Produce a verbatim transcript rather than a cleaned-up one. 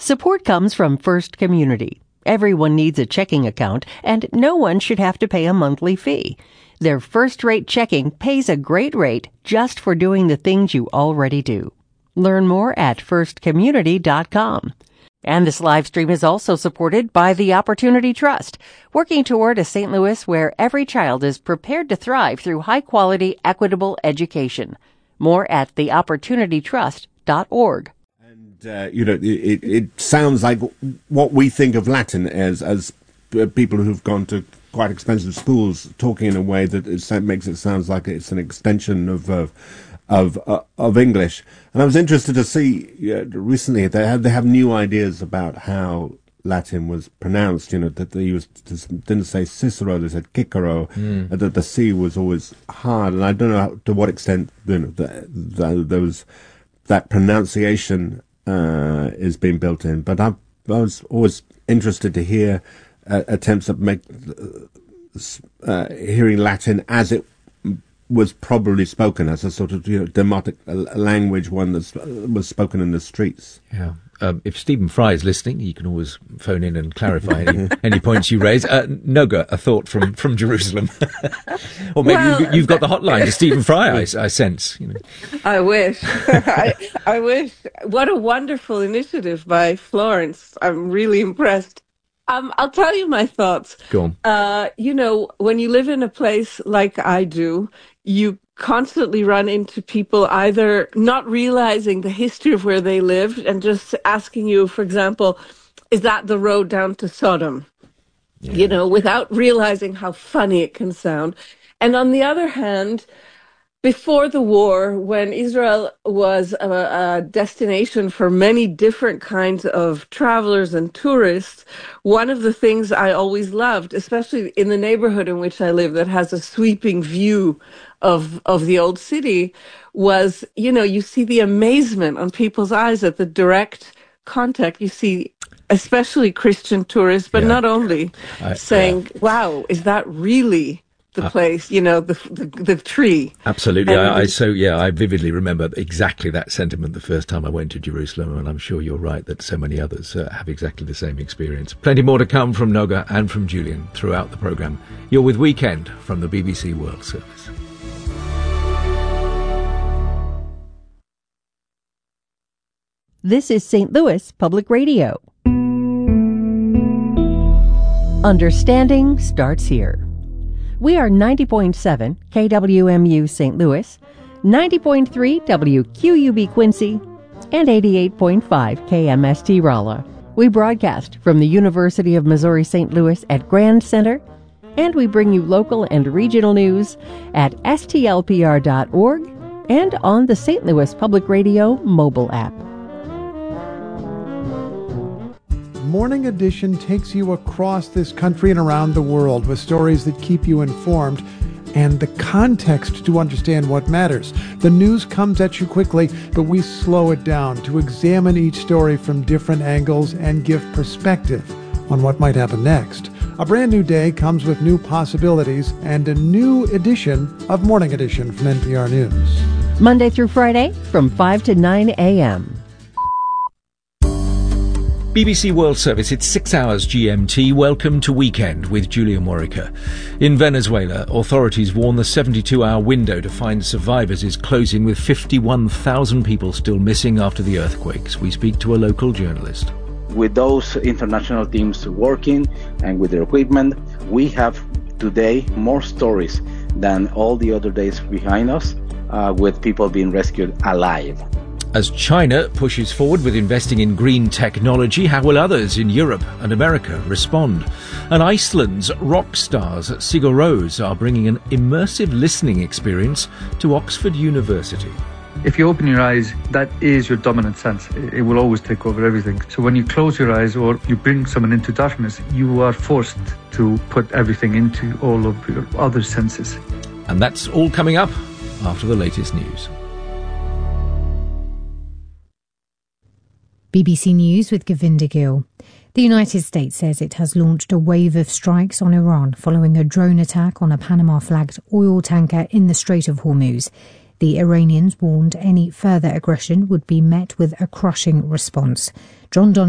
Support comes from First Community. Everyone needs a checking account, and no one should have to pay a monthly fee. Their first-rate checking pays a great rate just for doing the things you already do. Learn more at first community dot com. And this live stream is also supported by the Opportunity Trust, working toward a Saint Louis where every child is prepared to thrive through high-quality, equitable education. More at the opportunity trust dot org. And, uh, you know, it, it sounds like what we think of Latin as, as people who've gone to quite expensive schools talking in a way that it makes it sound like it's an extension of uh, of uh, of English. And I was interested to see uh, recently they have they have new ideas about how Latin was pronounced. You know, that they used to, didn't say Cicero, they said Cicero, mm. and that the C was always hard. And I don't know how, to what extent you know the, the, those that pronunciation uh, is being built in. But I, I was always interested to hear uh, attempts at make uh, hearing Latin as it was probably spoken, as a sort of you know demotic language, one that was spoken in the streets. Yeah. Um, if Stephen Fry is listening, you can always phone in and clarify any, any points you raise. Uh, Noga, a thought from, from Jerusalem. Or maybe well, you've, you've got the hotline to Stephen Fry, I, I sense. You know. I wish. I, I wish. What a wonderful initiative by Florence. I'm really impressed. Um, I'll tell you my thoughts. Go on. Uh, you know, when you live in a place like I do, you constantly run into people either not realizing the history of where they lived and just asking you, for example, is that the road down to Sodom? Yeah. You know, without realizing how funny it can sound. And on the other hand, before the war, when Israel was a, a destination for many different kinds of travelers and tourists, one of the things I always loved, especially in the neighborhood in which I live that has a sweeping view of of the old city, was, you know, you see the amazement on people's eyes at the direct contact. You see especially Christian tourists, but yeah. not only, I, saying, yeah. wow, is that really the place, you know, the the, the tree. Absolutely. I, I so yeah, I vividly remember exactly that sentiment the first time I went to Jerusalem, and I'm sure you're right that so many others uh, have exactly the same experience. Plenty more to come from Noga and from Julian throughout the programme. You're with Weekend from the B B C World Service. This is Saint Louis Public Radio. Understanding starts here. We are ninety point seven K W M U Saint Louis, ninety point three W Q U B Quincy, and eighty-eight point five K M S T Rolla. We broadcast from the University of Missouri Saint Louis at Grand Center, and we bring you local and regional news at S T L P R dot org and on the Saint Louis Public Radio mobile app. Morning Edition takes you across this country and around the world with stories that keep you informed and the context to understand what matters. The news comes at you quickly, but we slow it down to examine each story from different angles and give perspective on what might happen next. A brand new day comes with new possibilities and a new edition of Morning Edition from N P R News. Monday through Friday from five to nine a.m. B B C World Service, it's six hours G M T. Welcome to Weekend with Julian Worricker. In Venezuela, authorities warn the seventy-two hour window to find survivors is closing, with fifty-one thousand people still missing after the earthquakes. We speak to a local journalist. With those international teams working and with their equipment, we have today more stories than all the other days behind us, uh, with people being rescued alive. As China pushes forward with investing in green technology, how will others in Europe and America respond? And Iceland's rock stars Sigur Rós are bringing an immersive listening experience to Oxford University. If you open your eyes, that is your dominant sense. It will always take over everything. So when you close your eyes or you bring someone into darkness, you are forced to put everything into all of your other senses. And that's all coming up after the latest news. B B C News with Govinda Gill. The United States says it has launched a wave of strikes on Iran following a drone attack on a Panama-flagged oil tanker in the Strait of Hormuz. The Iranians warned any further aggression would be met with a crushing response. John Don